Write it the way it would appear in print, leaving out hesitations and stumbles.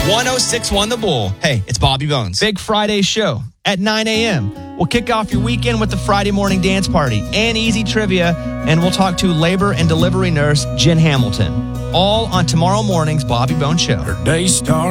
1061 The Bull. Hey, it's Bobby Bones. Big Friday show at 9 a.m. We'll kick off your weekend with the Friday morning dance party and easy trivia, and we'll talk to labor and delivery nurse Jen Hamilton. All on tomorrow morning's Bobby Bones Show. Her day starts